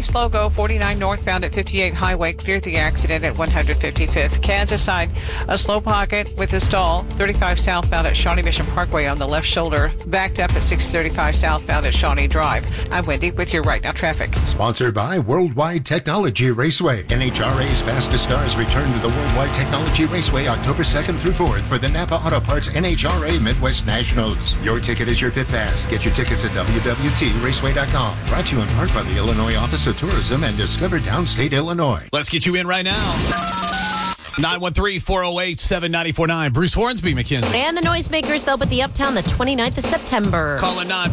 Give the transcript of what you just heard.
slow go 49 northbound at 58 Highway. Cleared the accident at 155th. Kansas side, a slow pocket with a stall. 35 southbound at Shawnee Mission Parkway on the left shoulder. Backed up at 635 southbound at Shawnee Drive. I'm Wendy with your Right Now traffic. Sponsored by Worldwide Technology Raceway. NHRA's fastest stars return to the Worldwide Technology Raceway October 2nd through 4th for the Napa Auto Parts NHRA Midwest Nationals. Your ticket is your pit pass. Get your tickets at www.raceway.com. Brought to you in part by the Illinois Office of Tourism and Discover Downstate Illinois. Let's get you in right now. 913-408-7949. Bruce Hornsby, McKenzie. And the Noisemakers, they'll be at the Uptown the 29th of September. Calling 9